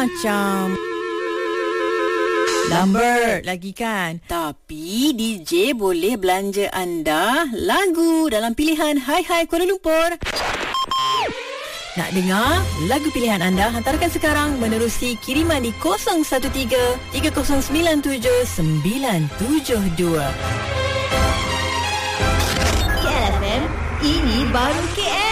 macam Lambert lagi kan. Tapi DJ boleh belanja anda lagu dalam pilihan Hai Hai Kuala Lumpur. Nak dengar lagu pilihan anda? Hantarkan sekarang menerusi kiriman di 013-3097-972. KLFM, ini baru KL.